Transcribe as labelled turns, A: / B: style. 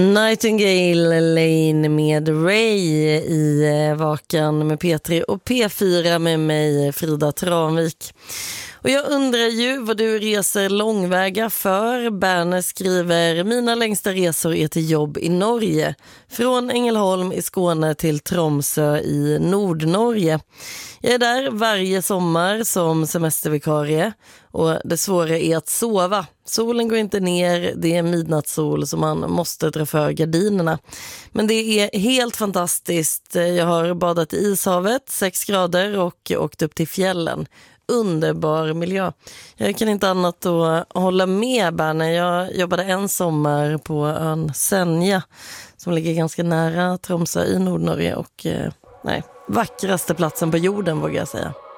A: Nightingale Lane med Ray i Vakan med P3 och P4 med mig, Frida Tranvik. Och jag undrar ju vad du reser långväga för. Berner skriver: mina längsta resor är till jobb i Norge. Från Ängelholm i Skåne till Tromsö i Nordnorge. Jag är där varje sommar som semestervikarie. Och det svåra är att sova. Solen går inte ner, det är midnattssol så man måste dra för gardinerna. Men det är helt fantastiskt. Jag har badat i ishavet, 6 grader och åkt upp till fjällen. Underbar miljö. Jag kan inte annat att hålla med Berner. Jag jobbade en sommar på ön Senja som ligger ganska nära Tromsö i Nordnorge och vackraste platsen på jorden vågar jag säga.